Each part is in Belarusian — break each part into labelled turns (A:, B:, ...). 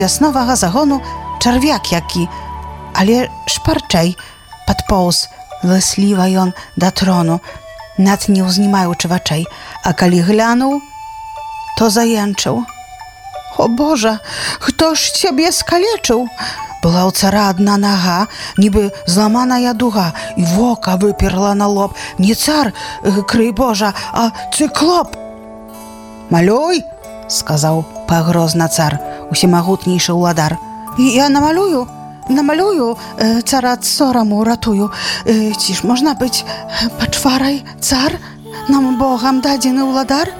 A: вясновага загону чарвяк які, але шпарчэй падпоўз лысліва ён да трону, над не ўзнімаючы вачэй, а калі глянуў, то заянчыў. О Божа, хто ж цябе скалечыў? Была ў цара адна нага, нібы зламаная дуга, і вока выперла на лоб. Не цар, крый Божа, а цыклоп. Малюй, сказаў пагрозна цар, усемагутнейшы ўладар. Я намалюю, цара ад сораму ратую. Ці ж можна быць пачварай, цар, нам Богам дадзены ўладар?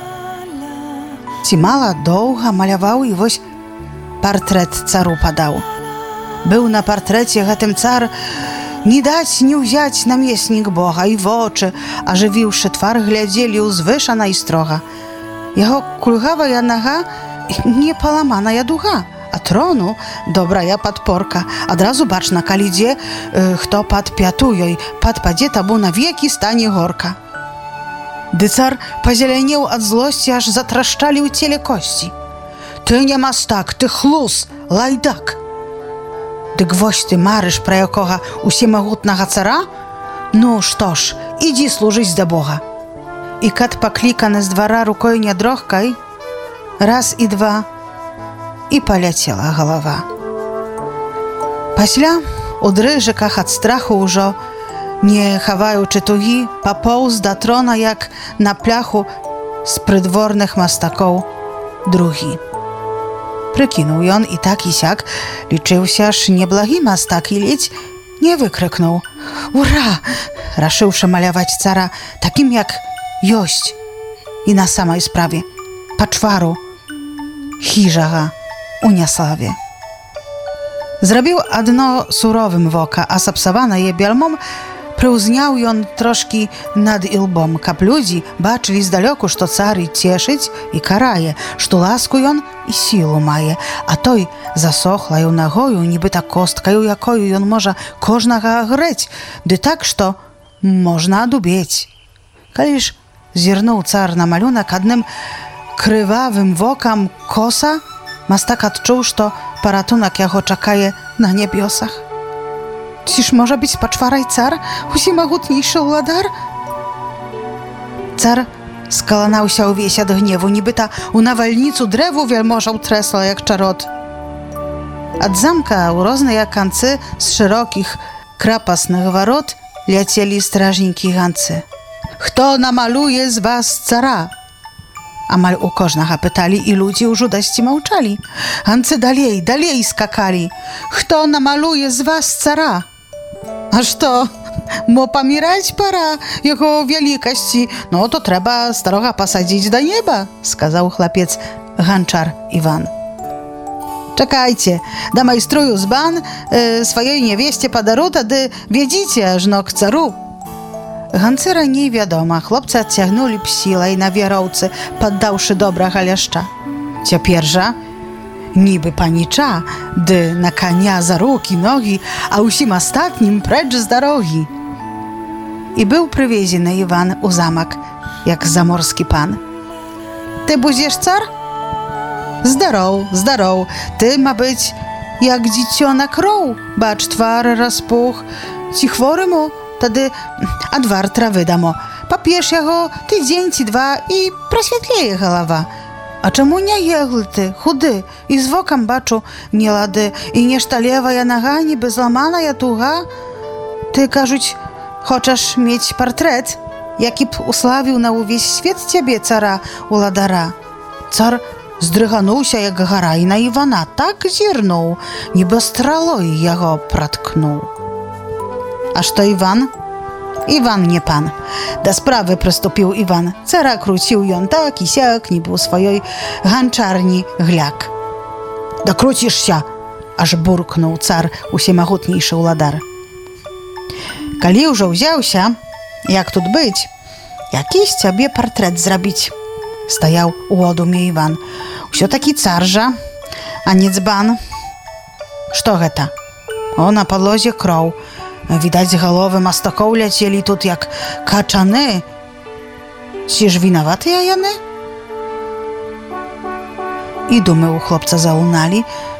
A: Ці мала доўга маляваў, і вось партрэт цару падаў. Быў на партрэце гэтым цар не даць не ўзяць намеснік Бога, і вочы, ажывіўшы твар, глядзелі ўзвышана і строга. Яго кульгавая нага не паламаная дуга, а трону добрая падпорка. Адразу бачна, калі ідзе хто пад пяту ёй падпадзе, табу навекі стане горка. Ды цар пазелянеў ад злосці, аж затрашчалі ў целе косці. Ты не мастак, ты хлус, лайдак. Дык вось ты марыш пра якога усемагутнага цара? Ну што ж, ідзі служыць да Бога. І кат пакліканы з двара рукой нядрохкай, раз і два, і паляцела галава. Пасля, у дрыжыках ад страху ўжо, не хаваючы тугі, папоўз да трона, як на пляху з прыдворных мастакоў другі. Прыкінуў ён і так і сяк, лічыўся ж неблагі мастак, і ледзь не выкрыкнуў. Ура! Рашыўшы маляваць цара такім, як ёсць, і на самай справе пачвару хіжага у няславе. Зрабіў адно суровым вока, а сапсаванае бяльмом прыўзняў ён трошкі над ілбом, каб людзі бачылі здалёку, што цар і цешыць, і карае, што ласку ён і сілу мае, а той засохлаю нагою, нібыта косткаю, якою ён можа кожнага агрэць, ды так, што можна адубець. Калі ж зірнуў цар на малюнак адным крывавым вокам коса, мастак адчуў, што паратунак яго чакае на нябёсах. Ці ж можа быць пачварай цар, усемагутнейшы ўладар? Цар скаланаўся ўвесь ад гневу, нібыта у навальніцу дрэву вяльможаў трэсла, як чарот. Ад замка ў розныя канцы з шырокіх крапасных варот ляцелі стражнікі ганцы. Хто намалуе з вас цара? Амаль у кожнага пыталі, і людзі ў жудасці маўчалі. Ганцы далей скакалі. Хто намалуе з вас цара? А што? Мо паміраць пара яго вялікасці, ну то трэба старога пасадзіць да неба, сказаў хлапец ганчар Іван. Чакайце, дамайструю збан, сваёй нявесце падару, тады вядзіце ажно к цару. Ганцы раней, вядома, хлопцы адцягнулі б сілай на вяроўцы, паддаўшы добрага ляшча. Цяпер жа нібы паніча, ды на каня за рукі, ногі, а ўсім астатнім прэч з дарогі. І быў прывезены Іван у замак, як заморскі пан. Ты будзеш цар? Здароў, ты, мабыць, як дзіцё на кроў, бач, твар распух, ці хворы мо, тады адвар травы дамо. Пап'еш яго тыдзень ці два, і прасвятлее галава. А чаму не еглы ты, худы, і з вокам бачу не лады, і нешта левая нага, нібы зламаная туга? Ты, кажуць, хочаш мець партрэт, які б уславіў на ўвесь свет цябе, цара, уладара? Цар здрыгануўся, як гара, і на Івана так зірнуў, нібы стралой яго праткнуў. А што Іван? Іван не пан. Да справы прыступіў Іван. Цара круціў ён так і сяк, нібы ў сваёй ганчарні гляк. Да круцішся! Аж буркнуў цар, усемагутнейшы ўладар. Калі ўжо ўзяўся, як тут быць, які з цябе партрэт зрабіць? Стаяў у одуме Іван. Усё-такі цар жа, а не дзбан. Што гэта? О, на падлозе кроў. Відаць, галовы мастакоў ляцелі тут, як качаны. Ці ж вінаватыя яны? І думи у хлопця залунали,